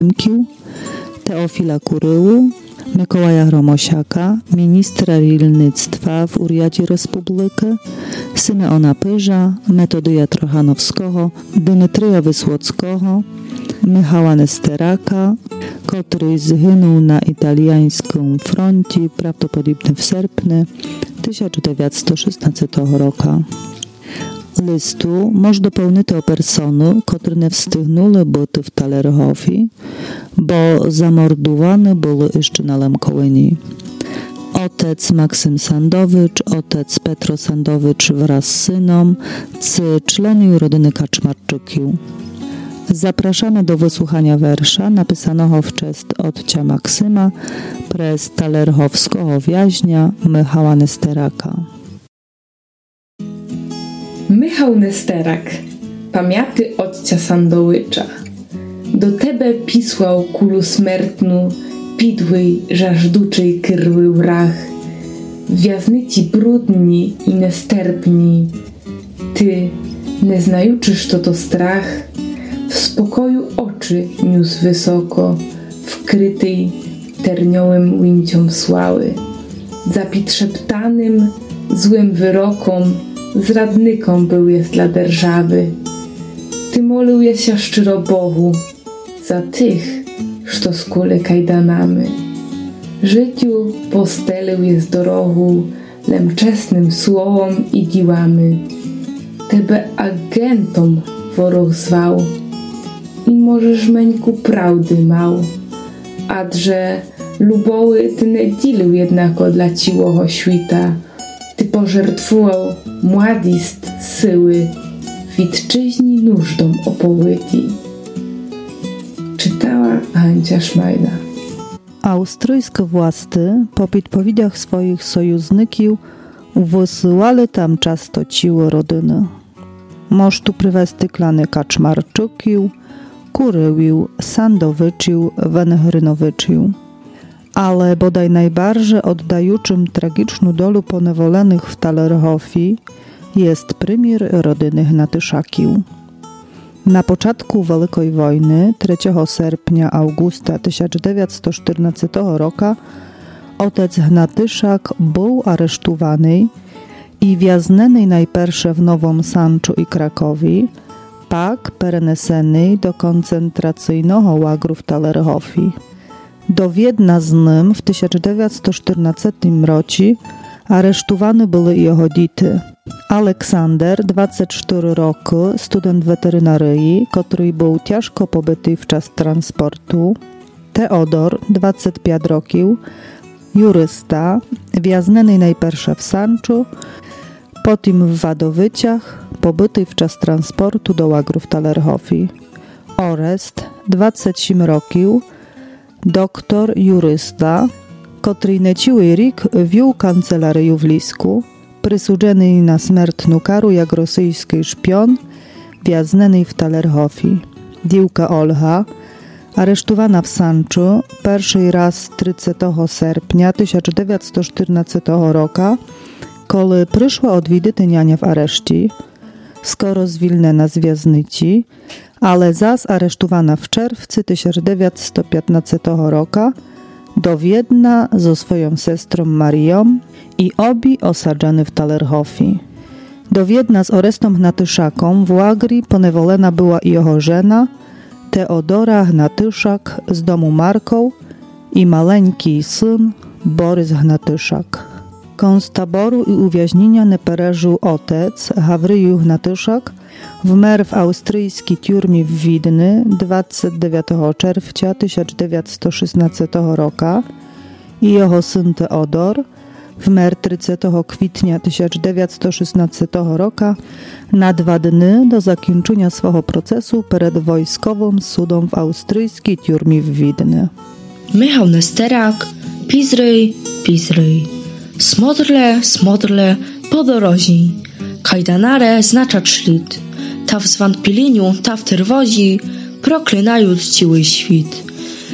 Teofila Kuryłu, Mikołaja Hromosiaka, ministra rolnictwa w Uriadzie Republiki, Symeona Pyża, Metodyja Trochanowskiego, Dymytrija Wysłockiego, Michała Nesteraka, który zginął na italiańskim froncie, prawdopodobnie w sierpniu 1916 roku. Listu może dopełnić o persony, które nie wstygнули бути w Talerhowie, bo zamordowane były jeszcze na Lemkołyni. Otec Maksym Sandowicz, otec Petro Sandowicz wraz z synem, członami rodziny Kaczmarczyków. Zapraszamy do wysłuchania wersza napisanego w cześć ojca Maksyma przez talerchowskiego więźnia Michała Nesteraka. Michał Nesterak, pamięty ojca Sandowicza, do tebe pisłał kulu smertnu, pidłej, żażduczej kyrły wrach, wiaznyci brudni i nesterpni, ty, nie znajuczysz to strach, w spokoju oczy niósł wysoko, wkrytej terniołym łyńciom słały, zapitrzeptanym złym wyrokom, zradnyką był jest dla derżawy. Ty molił je się szczero Bogu za tych, što skule kajdanamy. Życiu postelił jest dorogu lemczesnym słowom i diłamy. Tebe agentom worog zwał i możesz meńku prawdy mał. Adże luboły ty nie dzielił jednako dla ciłoho świta. Ty pożertwował mładist syły, witczyźni nóżdom opołyti. Czytała Hancia Szmajda. Austryjskie władze po podpowiedziach swoich sojuszników wysyłali tam często ciło rodziny. Moż tu przywезти klany Kaczmarczyków, Kuryłów, Sandowiczów, Węgrynowiczów. Ale bodaj najbardziej oddajuczym tragiczną dolu ponewolenych w Talerhowie jest premier rodziny Hnatyszaków. Na początku Wielkiej Wojny, 3 sierpnia Augusta 1914 roku, otec Hnatyszak był aresztowany i wiaznany najpierw w Nowym Sanczu i Krakowie, pak przenesony do koncentracyjnego łagru w Talerhowie. Do Wiednia z nim w 1914 roku aresztowane były jego dzieci. Aleksander, 24 roku, student weterynarii, który był ciężko pobyty w czas transportu. Teodor, 25 roków, jurysta, wiaznany najpierw w Sanczu, potem w Wadowyciach, pobyty w czas transportu do łagru w Talerhowie. Orest, 27 roków, doktor, jurysta, który nieciły rik wiół kancelarię w Lisku, przysudzony na śmiertną karę jak rosyjski szpion, wiaznany w Talerhowie. Dziewka Olha, aresztowana w Sanczu pierwszy raz 30 sierpnia 1914 roku, kiedy przyszła odwiedzić niania w areszcie, skoro zwilnena z wiaznicy, ale zas aresztowana w czerwcu 1915 roku do Wiednia ze swoją siostrą Marią i obie osadzone w Talerhowie. Do Wiednia z Orestom Hnatyszaką w łagri ponewolona była i jego żena Teodora Hnatyszak z domu Markow i maleńki syn Borys Hnatyszak. Konstaboru i uwięzienia nie pereżył otec Hawryju Hnatyszak wmer w austryjskiej tiurmie w Widny 29 czerwca 1916 roku i jego syn Teodor wmer 30 kwietnia 1916 roku na 2 dni do zakończenia swego procesu przed wojskowym sudem w austryjskiej tiurmie w Widny. Michał Nesterak, Pizryj. Smodrle, podorozi. Kajdanare znacza czlit. Ta w zwątpieniu, ta w terwozi, proklinając ciły świt.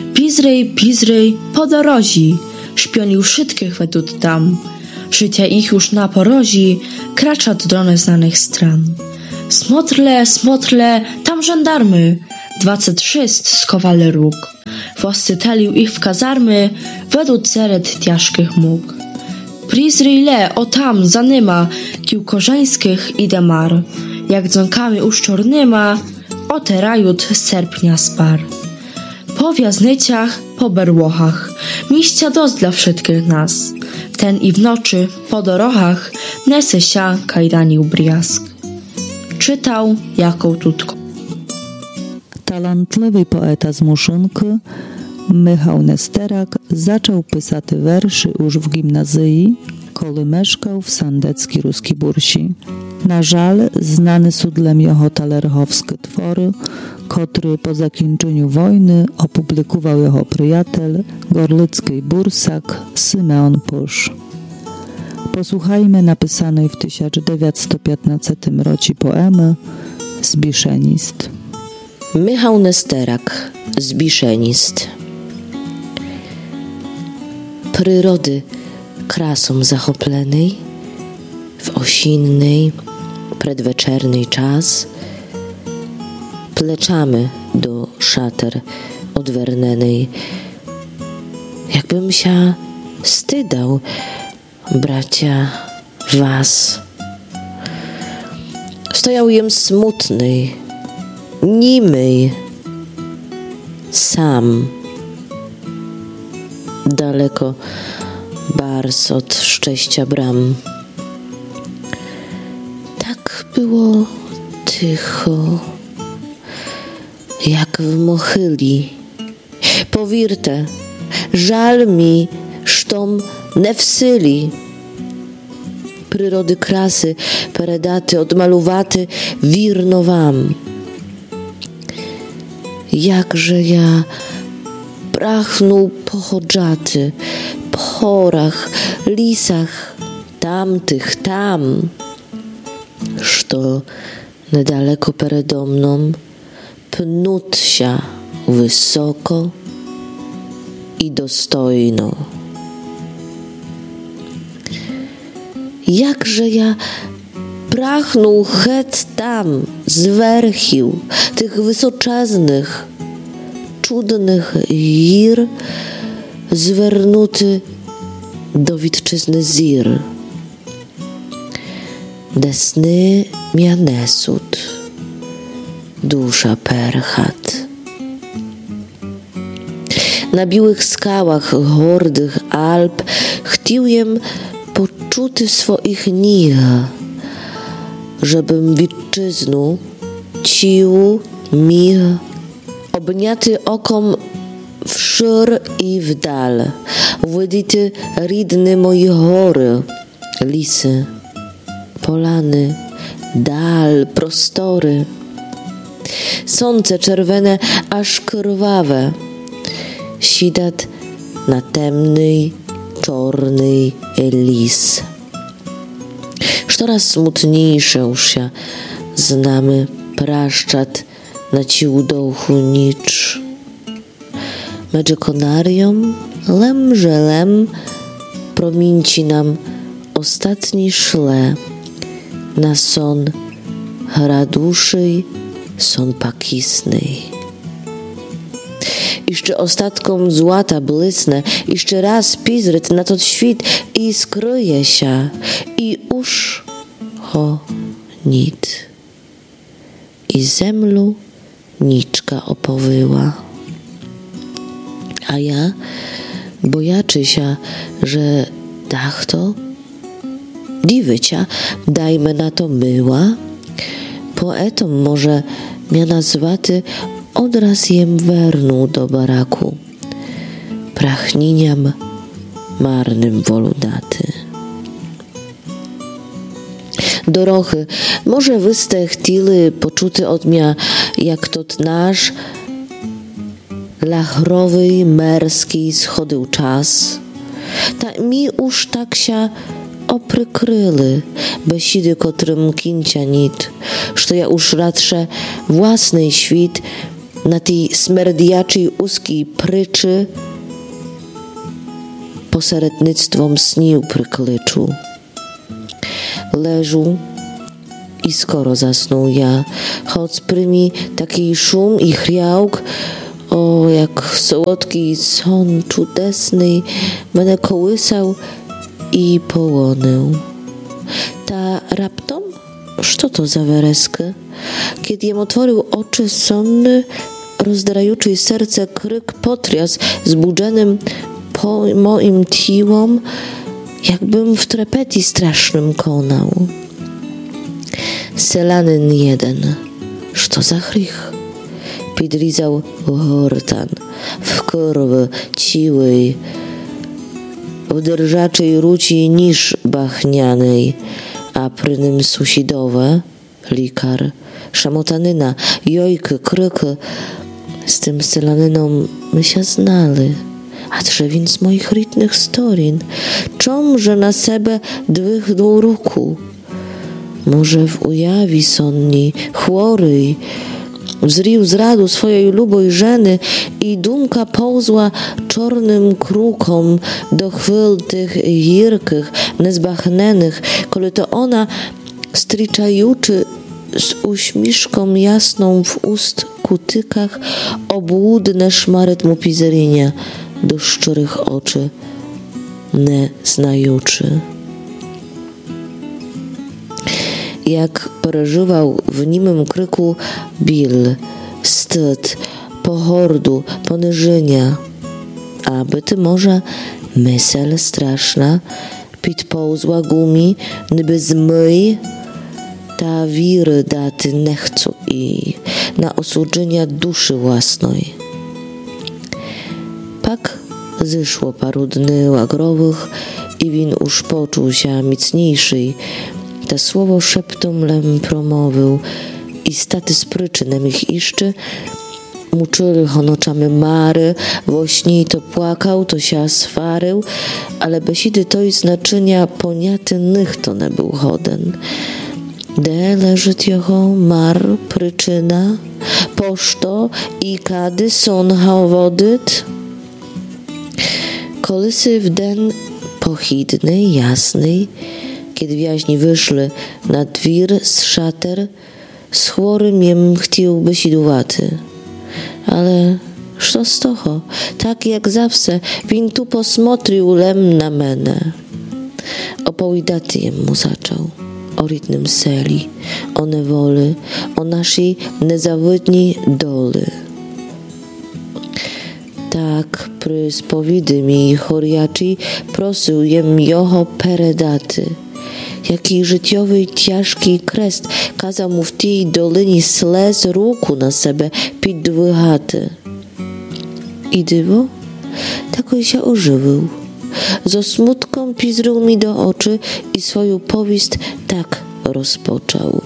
Pizryj, podorozi. Szpionił wszystkich według tam. Życia ich już na porozi, kracza do znanych stran. Smotrle, tam żandarmy. 26 z kawalerów. Włastytelił ich w kazarmy, według seret ciężkich móg. Prizryjle o tam za nyma, kiłkorzeńskich idę mar, jak dzwonkami uszczornyma, oterajut serpnia spar. Po wiaznyciach, po berłochach, miścia dost dla wszystkich nas. Ten i w nocy, po dorochach, nese się kajdanił briask. Czytał Jakub Tutko. Talantliwy poeta z Muszynki, Michał Nesterak, zaczął pisać werszy już w gimnazji, kiedy mieszkał w Sandeckiej Ruskiej Bursi. Na żal, znany są dla jego talerchowskie twory, który po zakończeniu wojny opublikował jego przyjaciel, gorlicki bursak Symeon Pusz. Posłuchajmy napisanej w 1915 roku poemy Zbiszenist. Michał Nesterak, Zbiszenist. Przyrody krasą zachoplenej, w osinnej, przedwieczernej czas, pleczamy do szater odwernenej, jakbym się wstydał, bracia, was. Stojał jem smutnej, nimej, sam, daleko bars od szczęścia bram. Tak było tycho, jak w mochyli. Powirte, żal mi, sztom ne wsyli. Przyrody krasy, peredaty, odmaluwaty, wirno wam. Jakże ja prachnął pochodżaty, po chorach, lisach, tamtych tam, što niedaleko peredo mną pnut się wysoko i dostojno. Jakże ja prachnął het tam, zwerchił tych wysoczeznych, czudnych jir, zwernuty do witczyzny zir. Desny mia nesut, dusza perchat. Na biłych skałach hordych Alp chtiłem poczuty swoich nih, żebym witczyznu cił mich obniaty okom wszór i w dal, wydity ridny moi hory, lisy, polany, dal, prostory, słońce czerwone aż krwawe, sidat na temnej, czarnej lis. Coraz smutniejsze już się znamy praszczat na ciłdołchu nicz. Medże konarium lem prominci nam ostatni szle na son raduszej, son pakisnej. Jeszcze ostatkom złota blysnę, jeszcze raz pizryt na tot świt i skryje się, i uż ho nit. I zemlu niczka opowyła. A ja, bojaczy się, że dach to diwycia, dajmy na to myła, poetom może mia nazwaty odraz jem wernu do baraku, prachniniam marnym woludaty. Dorochy, może wyste chwili poczuty od mia, jak tot nasz lachrowy, merski schodył czas, ta mi już tak się oprykryły besidy, kotrym kincia nit, że ja już radsze własnej świt na tej smerdiaczej uskiej pryczy poserednictwom snił prykliczu. Leżu i skoro zasnął ja, choć prymi taki szum i chriałk, o, jak słodki son czudesny mnie kołysał i połonął. Ta raptom, co to za wereskę? Kiedy jem otworzył oczy sonny, rozdrajuczy serce kryk potrias zbudzonym po moim tiłom, jakbym w trepeti strasznym konał. Selanyn jeden, co za chrych? Підрізав гортан, в корви ciłej, w drżaczej ruci niż bachnianej, a prynym susidowe, likar, szamotanyna, jojky, kryky, z tym selanyną my się znali, a trzewin z moich rytnych storin, czomże na sebe dwychnął ruku, może w ujawi sonni, chłorej, wzrił z radu swojej luboj żeny i dumka połzła czarnym krukom do chwyl tych jirkych, nezbachnenych, kole to ona, striczajuczy z uśmiszką jasną w ust kutykach, obłudne szmaret mu pizerynia do szczerych oczy nie znajuczy. Jak przeżywał w nimym kryku bil, wstyd, pohordu, poniżenia, a być może myśl straszna podpołzła gumi, niby zmyj, ta wiry daty nie chcą i na osudzenia duszy własnej. Pak zeszło paru dni łagrowych i win już poczuł się mocniejszy. Ta słowo szeptom lem promówił i staty z przyczynem ich iszczy muczyli ho noczami mary, wośni to płakał, to się swarył, ale besidy to i znaczenia poniaty to nie był choden. De leżyt jeho mar przyczyna, pošto i kady sonhał wodyt. Kolysy w den pochidny, jasny, kiedy wiaźni wyszli na dwir z szater, z chworym jem chciał besidowaty. Ale co z toho? Tak jak zawsze, win tu posmotrił lem na menę. Opowiadaty jem mu zaczął o rytnym seli, o nevoli, o naszej niezawodniej doli. Tak przy spowidy mi choriaczy prosił jem jeho peredaty. Jaki życiowy ciężki kres kazał mu w tej dolinie slez ruku na sebe піддвигати. I dywo? Tako się ożywił. Zo smutką pizrył mi do oczy i swoją powieść tak rozpoczął.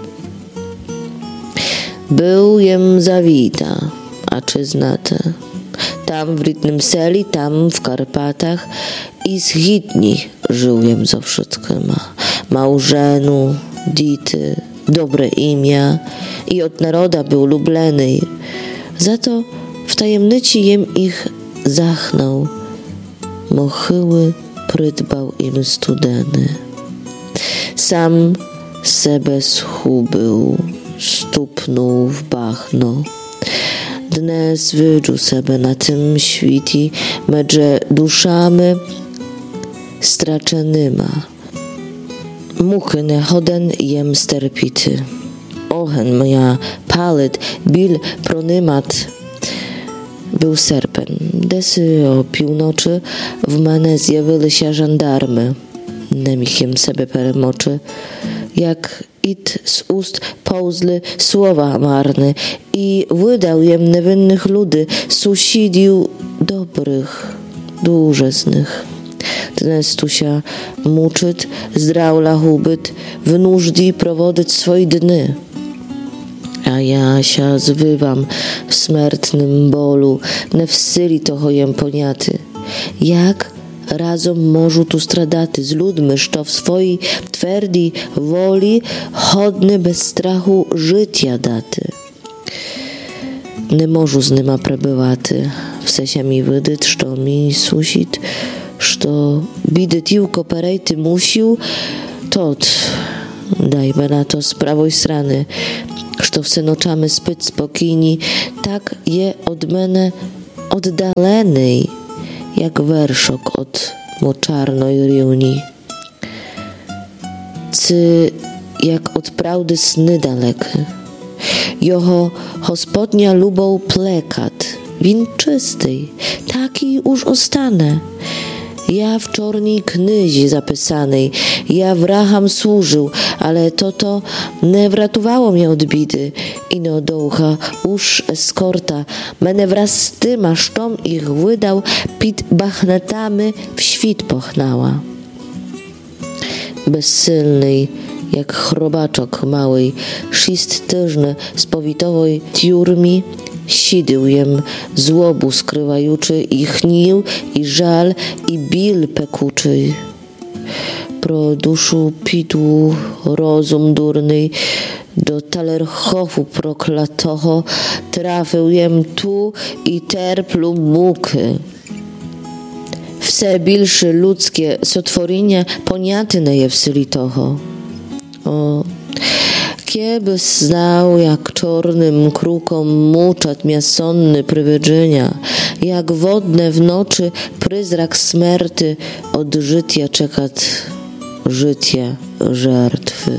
Był jem zawita, a czy znate? Tam w rytnym seli, tam w Karpatach i zchitni żył jem zo wszystkima. Małżenu, dity, dobre imię i od naroda był lubleny. Za to w tajemnicy jem ich zachnął. Mochyły prydbał im studeny. Sam sebe schubył, stupnął w bachno. Dnes wydżu sebe na tym świti, medże duszami straczonyma. Muchy nechoden jem sterpity. Ohen moja palet, bil pronymat był serpen. Desy o północy w mnie zjawili się żandarmy. Nemichem sobie peremoczy, jak it z ust połzły słowa marne i wydał jem niewinnych ludzi, susidił dobrych, dużeznych. Dnes tu się muczyć, zdraula hubyt, w nużdi prowodzić swoje dny. A ja się zwywam w śmiertnym bolu, ne w syli toho jem poniaty. Jak razem możu tu stradaty z ludźmi, co w swojej twardej woli chodny bez strachu życia daty. Nie możu z nima prebywaty, wse się mi wydać, što mi susit, što bidy tylko perejty musił, tot dajmy na to z prawej strony, što se nočamy spyt spokojni, tak je od mene oddalenej, jak werszok od moczarnej riuni. Cy jak od prawdy sny dalekie. Joho hospodnia lubą plekat, win czystej, taki już ostanę. Ja w czornej knyzi zapisanej, ja wraham służył, ale to nie wratowało mnie od bidy. Ino dołcha, już eskorta, mene wraz z tym, aż tom ich wydał, pit bachnetami w świt pochnała. Bezsylnej, jak chrobaczok małej, 6 tyżny z powitowej tiurmi, sidył jem złobu skrywajuczy i chnił, i żal, i bil pekuczy. Pro duszu pitu rozum durny, do talerchofu proklatoho trafił jem tu i terplu muky. Wse bilszy ludzkie sotworinie poniatyne je wsyli toho. O, kieby znał, jak czornym krukom muczat miasonny prywydzynia, jak wodne w nocy pryzrak smерти od życia czekat życia żartwy.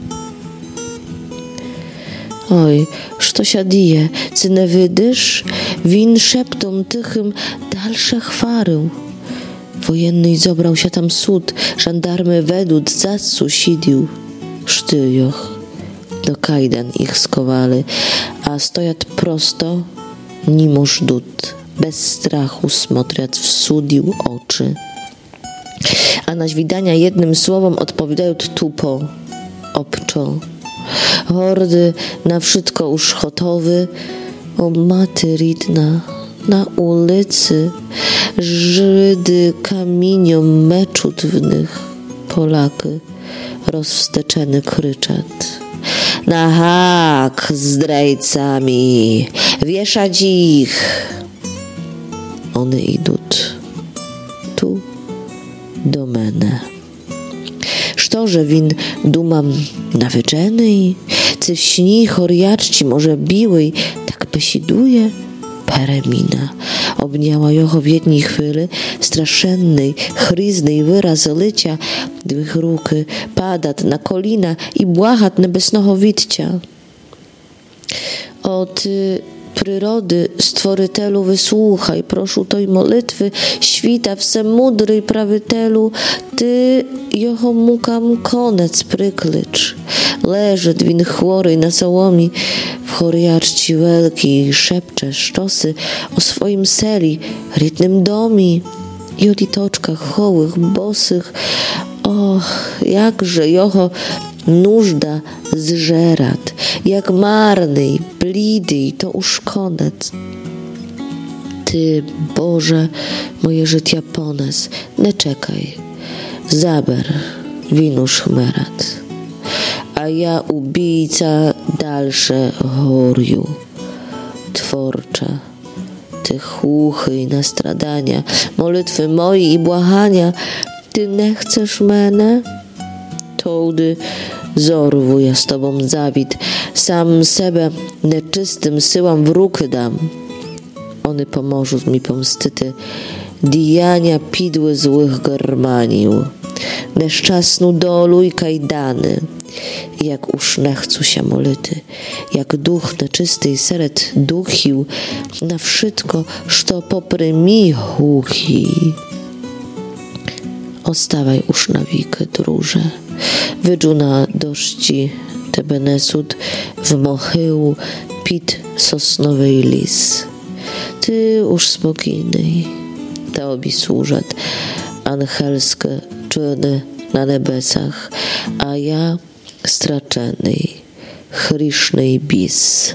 Oj, što się dzieje, czy nie widzisz? Win szeptom tychym dalsze chwarył. Wojenny zobrał się tam sud, żandarmy według zacu sidił. Sztyjoch, do kajdan ich skowali, a stojat prosto, nimo żdut, bez strachu smotriat w sudił oczy. A na widania jednym słowom odpowiadają tupo, obczo. Hordy na wszystko już gotowy, o maty ridna, na ulicy, Żydy kamieniom meczut w nich, Polaki rozwsteczeny kryczat. Na hak z zdrajcami, wieszać ich. One idą tu do mene. Sztorze win dumam nawyczenej, cy w śni choriaczci może biłej, tak besiduje peremina. Obniała joho w jednej chwili straszennej, chryznej wyraz licia, dwych ruky padat na kolina i błagat niebesnego witcia. Od przyrody stworytelu wysłuchaj, proszę toj modlitwy, świta wsemudry prawitelu, ty joho mukam konec pryklicz. Leży dwin chwory na sołomi, w choriaczci wielki szepcze sztosy o swoim seli, rytnym domi i o litoczkach chołych, bosych. Och, jakże joho nużda zżerat, jak marny, blidy, to już koniec. Ty, Boże, moje życia pones, nie czekaj, zaber winusz chmerat. A ja ubijca dalsze choriu, tworcza, ty chuchy i nastradania, molitwy moje i błagania, ty nie chcesz mene? Tołdy zorwu ja z tobą zawid, sam sebe nieczystym syłam w ruky dam. One pomożą mi pomstyty, dijania pidły złych germanił, nieszczasnu dolu i kajdany. Jak już nie chcą się molity, jak duch neczysty i seret duchił na wszystko, što popry mi huchi. Ostawaj już na wikę, druże, wydżu na dości tebe nesud w mochyłu pit sosnowej lis. Ty już spokojnej, tobie służat angielskie czyny na nebesach, a ja straczenej, chrysznej bis.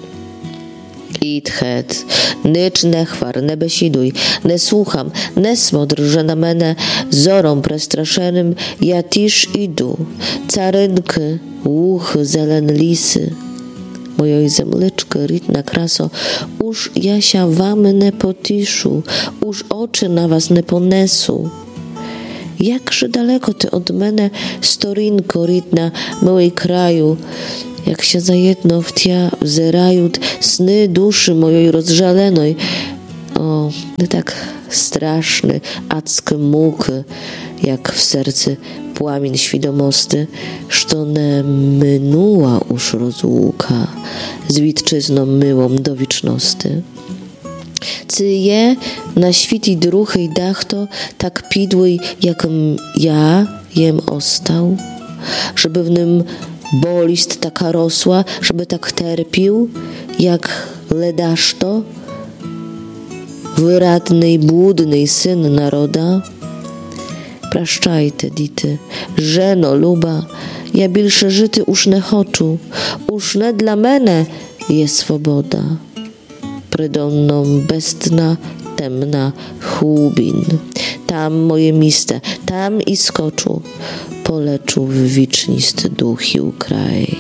Idhet, nycz ne chwar, ne besiduj, ne słucham, ne smodr, że na mene zorą prestraszenym ja tisz idu, carynki, łuchy, zelen lisy. Mojoj zemlyczky, rytna kraso, już ja się wam ne potiszu, już oczy na was ne ponesu. jakże daleko ty od mene, storinko ridna, mojej kraju, jak się za jedno wtia wzerajut sny duszy mojej rozżalenoj. O, tak straszny, adske muky, jak w sercu płomień świdomosty, što ne minęła już rozłuka z witczyzną myłą do wieczności. Cy je na świt i druchy i dachto tak pidły, jakim ja jem ostał, żeby w nim bolist taka rosła, żeby tak terpił, jak ledaszto, wyradny i błudny syn naroda. Praszczajte, dity, żeno luba, ja bilsze żyty uż ne choczu, uż ne dla mene je swoboda. Predomną bestna, temna chłubin. Tam moje miejsce, tam i skoczu, poleczu w wicznisty duchił kraj.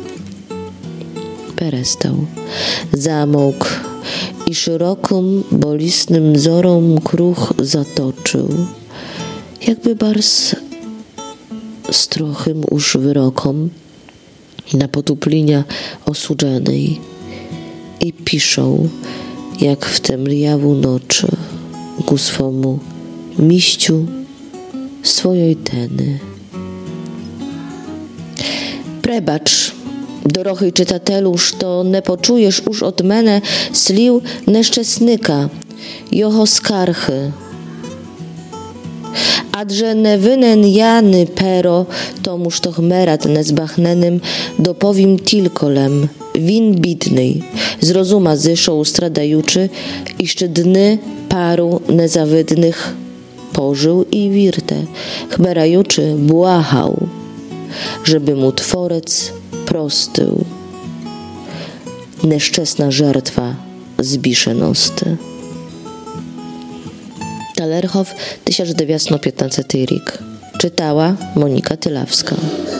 Perestał, zamógł i szeroką, bolistnym wzorą kruch zatoczył, jakby bars strochym już wyrokom na potuplinia osudzonej i piszą, jak w tem riawu noczy ku swomu miściu swojej teny. Prebacz, dorochej czytatelusz, to nie poczujesz już od mene slił neszczęsnyka, joho skarchy. Adże ne wynen jany pero, tomuż toch merat nezbachnenym, dopowim tilkolem, win bitnej, zrozuma zyszą stradajuczy, iż dny paru nezawydnych pożył i wirte, chmerajuczy błahał, żeby mu tworec prostył. Nieszczęsna żertwa zbiszenosty. Talerchow, 1915 rik. Czytała Monika Tylawska.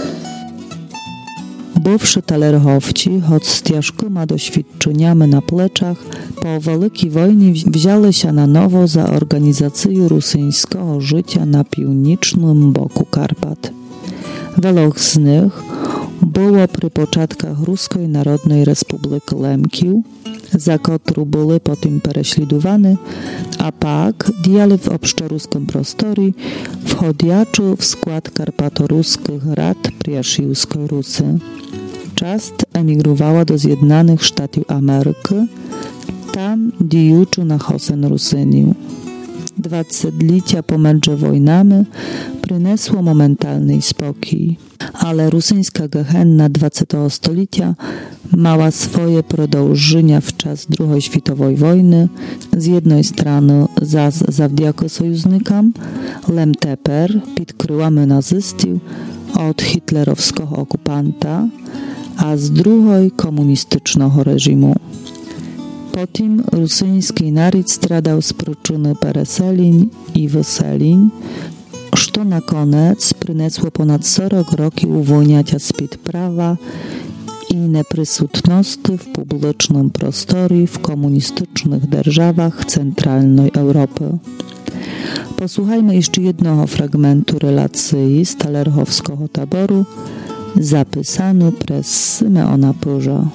Бувши талерговці, choć z тяжкими doświadczeniami na pleczach, po Wielkiej wojnie wzięli na nowo za organizację rosyjskiego życia na północnym boku Karpat. Wielu z nich było przy początkach Ruskiej Narodnej Republiki Lemkiw, za którą byli potem prześladowani, a pak działali w obszczaruskim prostorze, wchodząc w skład karpatoruskich rad Przyjaciółskiej Rusy. Часть emigrowała do Zjednionych Stanów Ameryki, tam dziejuczy na Hosen Rusynił. 20-lecia pomiędzy wojnami przyniosło momentalny spokój, ale rosyjska gehenna 20. stulecia mała swoje продовження w czas II światowej wojny, z jednej strony zas zawdzięki sojusznikom, lem teper pod kryłami nazystów od hitlerowskiego okupanta, a z drugiej komunistycznego reżimu. Potem rosyjski naród stradał z przyczyny pereselin i wyseliń, co na koniec przyniosło ponad 40 roków uwolnienia spod prawa i neprisutności w publicznym prostorze w komunistycznych державach centralnej Europy. Posłuchajmy jeszcze jednego fragmentu relacji z talerchowskiego taboru, zapisany przez Symeona Pyrza.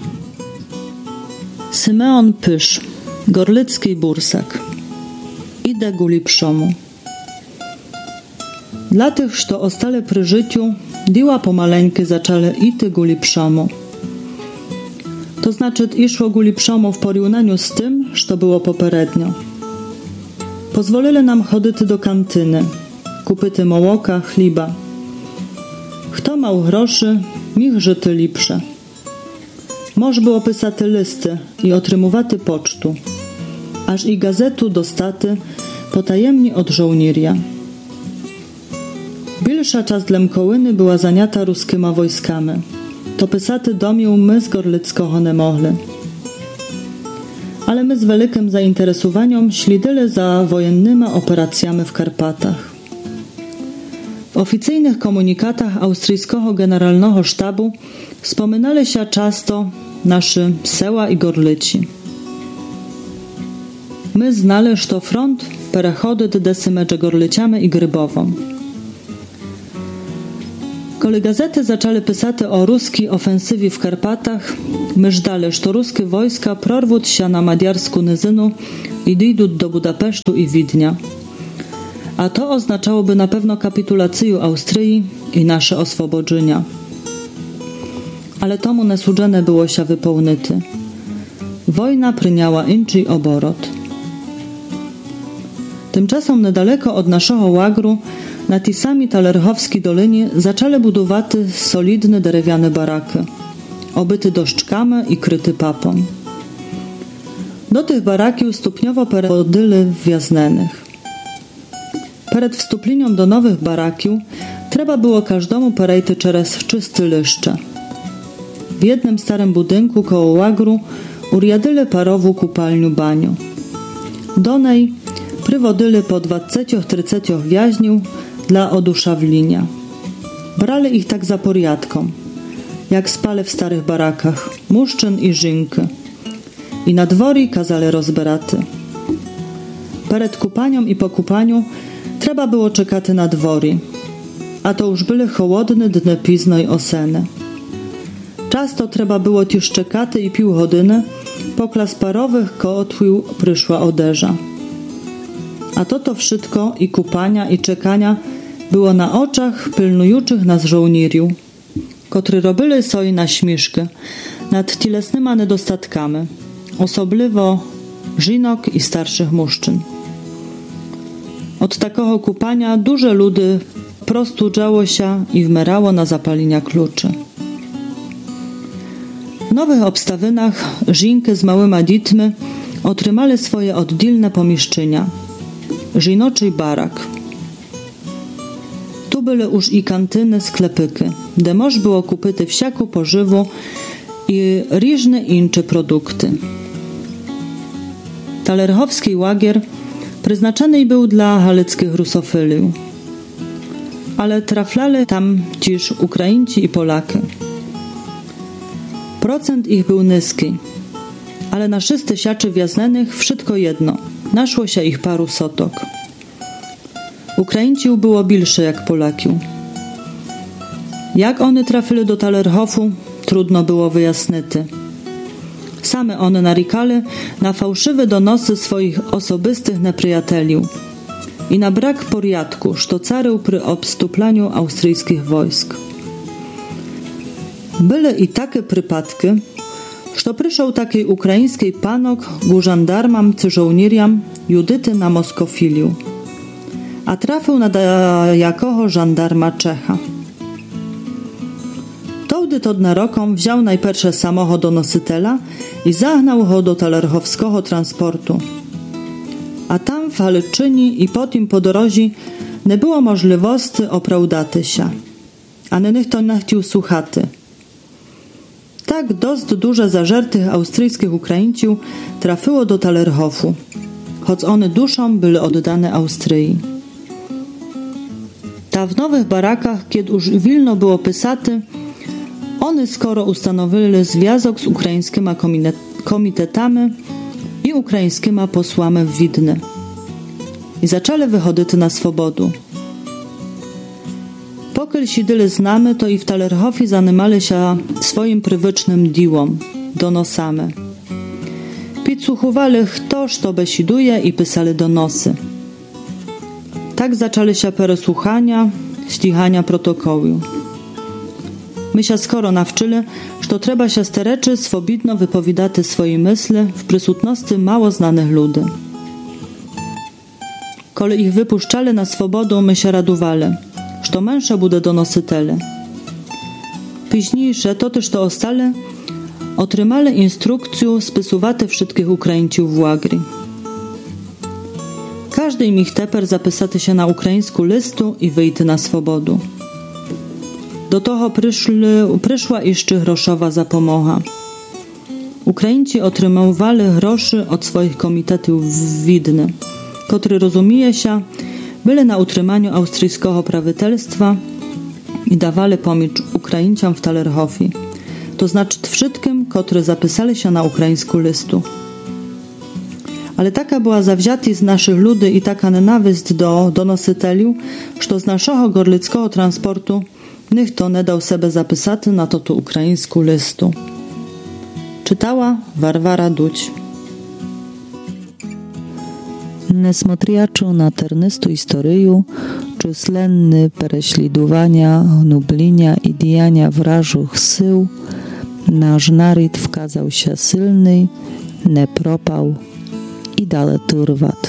Symeon Pysz, Gorlicki Bursak. Idę ku lepszemu. Dla tych, co ostali przy życiu, dzieła pomaleńkie zaczęły iść ku lepszemu. To znaczy, iszło ku lepszemu w porównaniu z tym, co było poprzednio. Pozwolili nam chodzić do kantyny, kupić mołoka, chliba. Kto miał groszy, mich żyty lepsze. Moż było pisać listy i otrzymywać pocztu, aż i gazetu dostaty potajemnie od żołnierza. Bilsza część Lemkołyny była zaniata ruskimi wojskami. To pisaty domił my z Gorlickiego nie mogli. Ale my z wielkim zainteresowaniem śledzili za wojennymi operacjami w Karpatach. W oficyjnych komunikatach austryjskiego generalnego sztabu wspominali się często nasze seła i Gorlici. My znali, że front przechodzi desy między Gorlicami i Grybową. Kole gazety zaczęły pisać o ruskiej ofensywie w Karpatach, my żdali, że ruskie wojska prorwód się na Madiarską Nyzynu i dojdą do Budapesztu i Widnia. A to oznaczałoby na pewno kapitulację Austrii i nasze oswobodzenia. Ale tomu nesłudzone było się wypełnyty. Wojna pryniała inczy oborot. Tymczasem niedaleko od naszego łagru, na tej samej talerchowskiej dolinie, zaczęły budować solidne drewniane baraki, obyty doszczkami i kryty papą. Do tych barakiów stopniowo perewodyli wjaznenych. Przed wstąpieniem do nowych barakiów trzeba było każdemu perejty przez czysty liszcze. W jednym starym budynku koło łagru urjadyle parową kupalniu baniu. Do niej prywodyli po 20-30 wiaźniów dla oduszawlenia. Brali ich tak za porядką, jak spali w starych barakach, muszczyn i żynki. I na dwori kazali rozberaty. Przed kupanią i po kupaniu trzeba było czekać na dwori, a to już były chłodne dny późnej oseny. Często trzeba było też czekać i pół godziny, pokla z parowych kotwił przyszła oderza. A to wszystko i kupania i czekania było na oczach pilnujących nas żołnierów, którzy robili sobie na śmieszkę nad cielesnymi niedostatkami, osobliwo żynok i starszych muszczyn. Od takiego kupania duże ludy prostu działo się i wmerało na zapalenia kluczy. W nowych obstawinach żynki z małymi dziećmi otrzymali swoje oddzielne pomieszczenia. Żynoczy barak. Tu były już i kantyny, sklepyki, gdzie moż było kupyty wsiaku pożywu i różne inne produkty. Talerchowski łagier przeznaczony był dla halickich rusofiliów, ale traflali tam też Ukraińcy i Polaki. Procent ich był niski, ale na 6000 wjaznenych wszystko jedno, naszło się ich paru sotok. Ukraińców było bilsze jak Polaków. Jak one trafili do Talerhofu, trudno było wyjasnić. Same one narikali na fałszywe donosy swoich osobistych nieprzyjateliów i na brak porядku, co carył przy obstuplaniu austryjskich wojsk. Były i takie przypadki, że przyszedł takiej ukraińskiej panok ku żandarmam czy żołnieriam Judyty na moskofiliu, a trafił na jakoho żandarma Czecha. Tołdy to rokom wziął najpierw samochód donosytela i zagnał go do talerchowskiego transportu. A tam w Haliczyni i potem po drodze nie było możliwości opraudać się, a nikt nie chciał słuchaty. Tak dość duże zażertych austryjskich Ukraińców trafiło do Talerhofu, choć one duszą były oddane Austrii. Ta w nowych barakach, kiedy już wilno było pysaty, one skoro ustanowili związek z ukraińskimi komitetami i ukraińskimi posłami w Widnie i zaczęli wychodzić na swobodę. Pokiel siedzieli z nami, to i w Talerhofie zanimali się swoim prywycznym diłom, donosami. Pidsłuchowali kto, co besiduje i pisali donosy. Tak zaczęli się peresłuchania, ścigania protokołu. My się skoro nawczyli, że trzeba się stereczy swobodno wypowiadać swoje myśli w przysutności mało znanych ludzi. Kole ich wypuszczali na swobodę, my się radowali, że męża bude donosytele. Późniejsze, to też to ostale, otrzymali instrukcję spisywać wszystkich Ukraińców w łagry. Każdy im ich teper zapisać się na ukraińską listu i wyjść na swobodę. Do toho przyszła jeszcze groszowa zapomoga. Ukraińcy otrzymywali groszy od swoich komitetów w Widnie, które rozumie się, byli na utrzymaniu austryjskiego prawitelstwa i dawali pomocz Ukraińcom w Talerhofie, to znaczy wszystkim, którzy zapisali się na ukraińską listu. Ale taka była zawziętość z naszych ludzi i taka nienawiść do donosyteliów, że z naszego gorlickiego transportu Ніхто не дав себе записати на тоту українську листу. Czytała Warwara Duć. Nesmotriaczu na ternystu istoryju, czyslenny pereślidowania, gnublinia i dijania wrażych sył, nasz naród wkazał się silny, nie propał i dale turwat.